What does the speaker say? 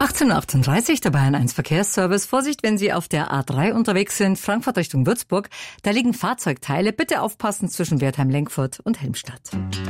18:38 Uhr, der Bayern 1 Verkehrsservice. Vorsicht, wenn Sie auf der A3 unterwegs sind, Frankfurt Richtung Würzburg. Da liegen Fahrzeugteile. Bitte aufpassen zwischen Wertheim-Lenkfurt und Helmstadt.